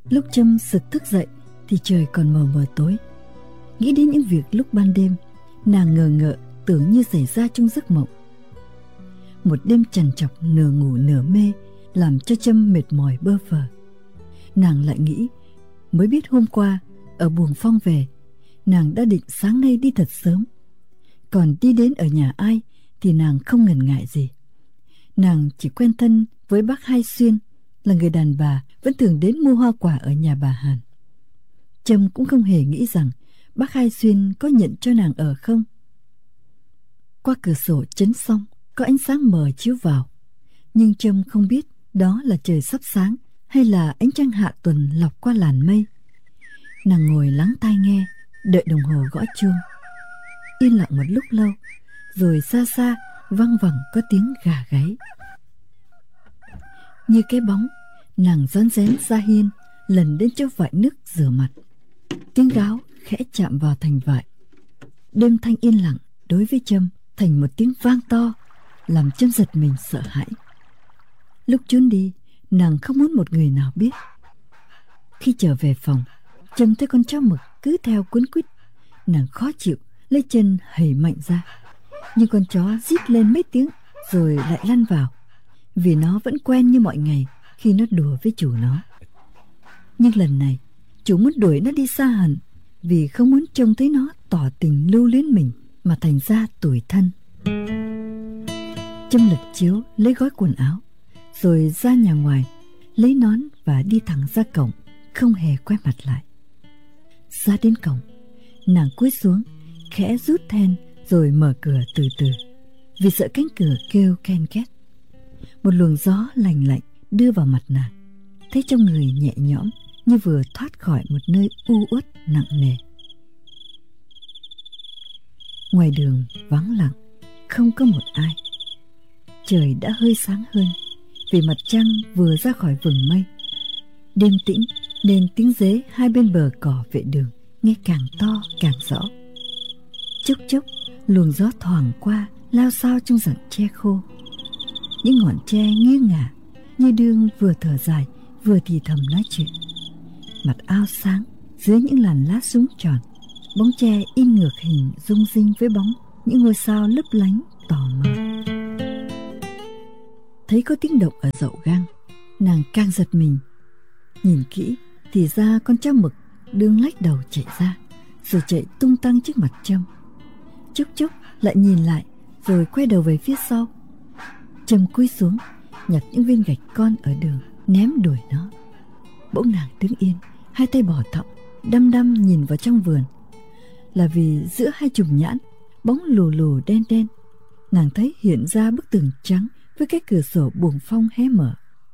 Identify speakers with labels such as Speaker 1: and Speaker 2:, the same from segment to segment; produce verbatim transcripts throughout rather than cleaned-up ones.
Speaker 1: Lúc Trâm sực thức dậy thì trời còn mờ mờ tối. Nghĩ đến những việc lúc ban đêm, nàng ngờ ngợ tưởng như xảy ra trong giấc mộng. Một đêm trằn trọc nửa ngủ nửa mê làm cho Trâm mệt mỏi bơ phờ. Nàng lại nghĩ, mới biết hôm qua ở Buồng Phong về, nàng đã định sáng nay đi thật sớm. Còn đi đến ở nhà ai thì nàng không ngần ngại gì. Nàng chỉ quen thân với bác Hai Xuyên, là người đàn bà vẫn thường đến mua hoa quả ở nhà bà Hàn. Trâm cũng không hề nghĩ rằng bác Hai Xuyên có nhận cho nàng ở không. Qua cửa sổ chấn xong có ánh sáng mờ chiếu vào, nhưng Trâm không biết đó là trời sắp sáng hay là ánh trăng hạ tuần lọc qua làn mây. Nàng ngồi lắng tai nghe, đợi đồng hồ gõ chuông. Yên lặng một lúc lâu, rồi xa xa văng vẳng có tiếng gà gáy. Như cái bóng, nàng rón rén ra hiên, lần đến chỗ vại nước rửa mặt. Tiếng gáo khẽ chạm vào thành vại. Đêm thanh yên lặng đối với Trâm thành một tiếng vang to, làm Trâm giật mình sợ hãi. Lúc trốn đi, nàng không muốn một người nào biết. Khi trở về phòng, Trâm thấy con chó mực cứ theo quấn quýt. Nàng khó chịu, lấy chân hầy mạnh ra, nhưng con chó rít lên mấy tiếng rồi lại lăn vào, vì nó vẫn quen như mọi ngày khi nó đùa với chủ nó. Nhưng lần này chủ muốn đuổi nó đi xa hẳn, vì không muốn trông thấy nó tỏ tình lưu luyến mình mà thành ra tủi thân. Trâm lật chiếu lấy gói quần áo, rồi ra nhà ngoài lấy nón và đi thẳng ra cổng, không hề quay mặt lại. Ra đến cổng, nàng cúi xuống khẽ rút then rồi mở cửa từ từ, vì sợ cánh cửa kêu ken két. Một luồng gió lành lạnh đưa vào mặt nàng, thấy trong người nhẹ nhõm như vừa thoát khỏi một nơi u uất nặng nề. Ngoài đường vắng lặng, không có một ai. Trời đã hơi sáng hơn, vì mặt trăng vừa ra khỏi vầng mây. Đêm tĩnh nên tiếng dế hai bên bờ cỏ vệ đường nghe càng to càng rõ. Chốc chốc luồng gió thoảng qua lao xao trong rặng tre khô. Những ngọn tre nghiêng ngả như đương vừa thở dài vừa thì thầm nói chuyện. Mặt ao sáng dưới những làn lá súng tròn, bóng tre in ngược hình rung rinh với bóng những ngôi sao lấp lánh tò mò. Thấy có tiếng động ở dậu gang, nàng càng giật mình. Nhìn kỹ thì ra con chó mực đương lách đầu chạy ra, rồi chạy tung tăng trước mặt Trâm. Chốc chốc lại nhìn lại, rồi quay đầu về phía sau. Trâm cúi xuống nhặt những viên gạch con ở đường ném đuổi nó. Bỗng nàng đứng yên, hai tay bỏ thõng, đăm đăm nhìn vào trong vườn. Là vì giữa hai chùm nhãn, bóng lù lù đen đen, nàng thấy hiện ra bức tường trắng với cái cửa sổ Buồng Phong hé mở.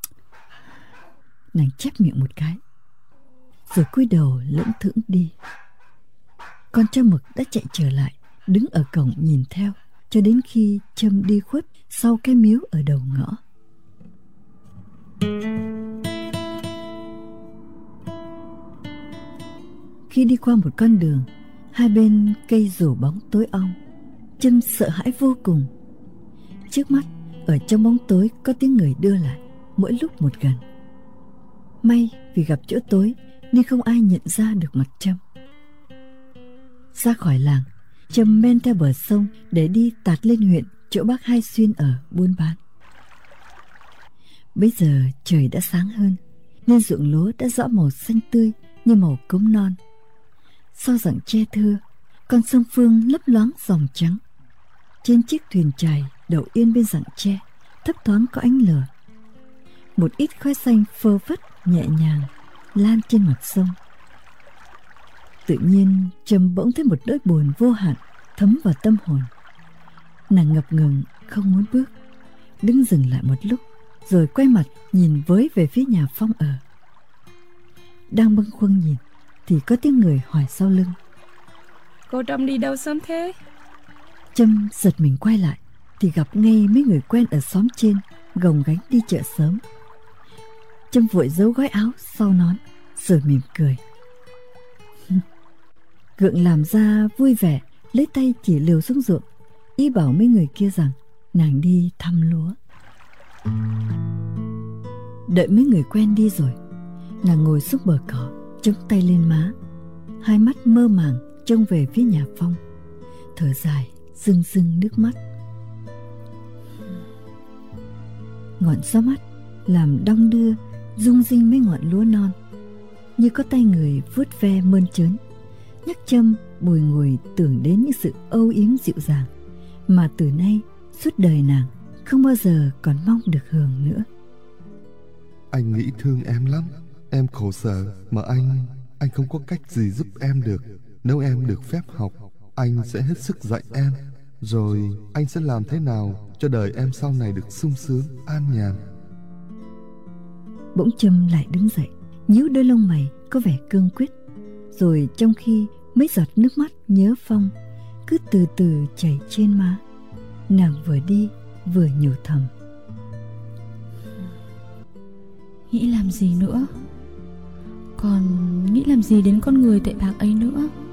Speaker 1: Nàng chép miệng một cái, rồi cúi đầu lững thững đi. Con chó mực đã chạy trở lại, đứng ở cổng nhìn theo cho đến khi Trâm đi khuất sau cái miếu ở đầu ngõ. Khi đi qua một con đường, hai bên cây rủ bóng tối om, Trâm sợ hãi vô cùng. Trước mắt ở trong bóng tối có tiếng người đưa lại, mỗi lúc một gần. May vì gặp chỗ tối nên không ai nhận ra được mặt Trâm. Ra khỏi làng, Trâm men theo bờ sông để đi tạt lên huyện chỗ bác Hai Xuyên ở buôn bán. Bây giờ trời đã sáng hơn, nên ruộng lúa đã rõ màu xanh tươi như màu cống non. Sau rặng tre thưa, con sông Phương lấp loáng dòng trắng. Trên chiếc thuyền chài đậu yên bên rặng tre, thấp thoáng có ánh lửa. Một ít khói xanh phơ phất nhẹ nhàng lan trên mặt sông. Tự nhiên Trâm bỗng thấy một nỗi buồn vô hạn thấm vào tâm hồn. Nàng ngập ngừng không muốn bước, đứng dừng lại một lúc, rồi quay mặt nhìn với về phía nhà Phong ở. Đang bâng khuâng nhìn thì có tiếng người hỏi sau lưng:
Speaker 2: Cô Trâm đi đâu sớm thế?
Speaker 1: Trâm giật mình quay lại thì gặp ngay mấy người quen ở xóm trên gồng gánh đi chợ sớm. Trâm vội giấu gói áo sau nón rồi mỉm cười. Gượng làm ra vui vẻ, lấy tay chỉ liều xuống ruộng, ý bảo mấy người kia rằng nàng đi thăm lúa. Đợi mấy người quen đi rồi, Nàng ngồi xuống bờ cỏ, chống tay lên má, hai mắt mơ màng trông về phía nhà Phong, thở dài rưng rưng nước mắt. Ngọn gió mát làm đong đưa rung rinh mấy ngọn lúa non, như có tay người vuốt ve mơn trớn, nhắc Trâm bồi ngồi tưởng đến những sự âu yếm dịu dàng mà từ nay suốt đời nàng không bao giờ còn mong được hưởng nữa.
Speaker 3: Anh nghĩ thương em lắm. Em khổ sở mà anh Anh không có cách gì giúp em được. Nếu em được phép học, anh sẽ hết sức dạy em. Rồi anh sẽ làm thế nào cho đời em sau này được sung sướng, an nhàn.
Speaker 1: Bỗng Trâm lại đứng dậy, nhíu đôi lông mày có vẻ cương quyết. Rồi trong khi mấy giọt nước mắt nhớ Phong cứ từ từ chảy trên má, nàng vừa đi vừa nhủ thầm:
Speaker 2: nghĩ làm gì nữa, còn nghĩ làm gì đến con người tệ bạc ấy nữa.